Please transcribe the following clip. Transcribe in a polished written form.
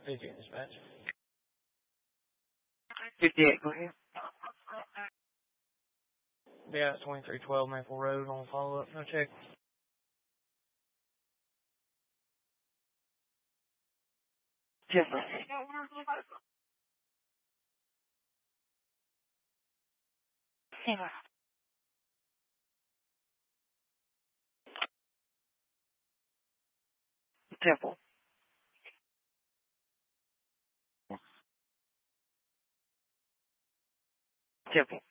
58 dispatch. 58, go ahead. Yeah, it's 2312 Maple Road on follow-up. No check. Timber. Timber. Temple. Temple.